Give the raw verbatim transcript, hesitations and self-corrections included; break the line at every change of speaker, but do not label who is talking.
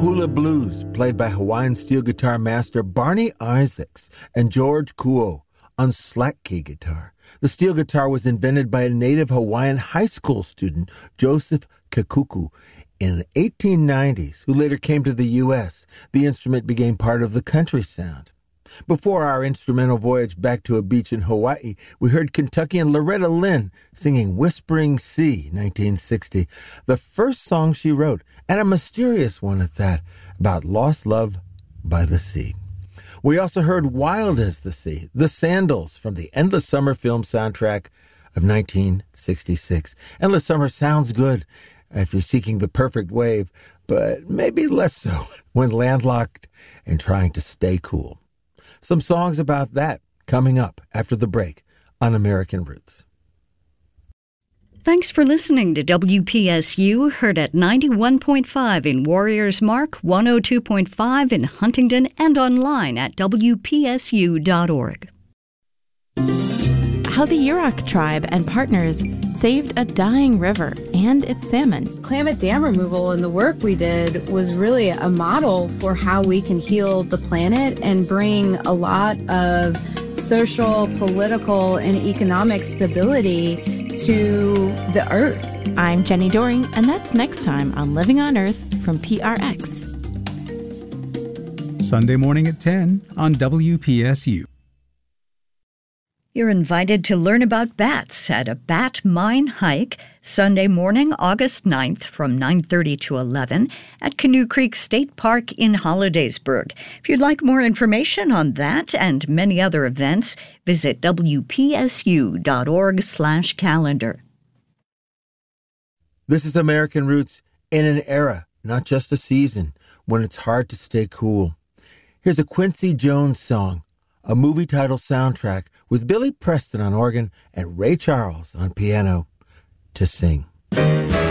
Hula Blues, played by Hawaiian steel guitar master Barney Isaacs and George Kuo on slack key guitar. The steel guitar was invented by a native Hawaiian high school student, Joseph Kekuku, in the eighteen nineties, who later came to the U S. The instrument became part of the country sound. Before our instrumental voyage back to a beach in Hawaii, we heard Kentuckian Loretta Lynn singing Whispering Sea, nineteen sixty, the first song she wrote, and a mysterious one at that, about lost love by the sea. We also heard Wild as the Sea, The Sandals, from the Endless Summer film soundtrack of nineteen sixty-six. Endless Summer sounds good if you're seeking the perfect wave, but maybe less so when landlocked and trying to stay cool. Some songs about that coming up after the break on American Roots.
Thanks for listening to W P S U, heard at ninety-one point five in Warriors Mark, one oh two point five in Huntington, and online at W P S U dot org.
How the Yurok tribe and partners saved a dying river and its salmon.
Klamath Dam removal and the work we did was really a model for how we can heal the planet and bring a lot of social, political, and economic stability to the earth.
I'm Jenny Doring, and that's next time on Living on Earth from P R X.
Sunday morning at ten on W P S U.
You're invited to learn about bats at a bat mine hike Sunday morning, August ninth from nine thirty to eleven at Canoe Creek State Park in Hollidaysburg. If you'd like more information on that and many other events, visit W P S U dot org slash calendar.
This is American Roots in an era, not just a season, when it's hard to stay cool. Here's a Quincy Jones song, a movie title soundtrack with Billy Preston on organ and Ray Charles on piano to sing.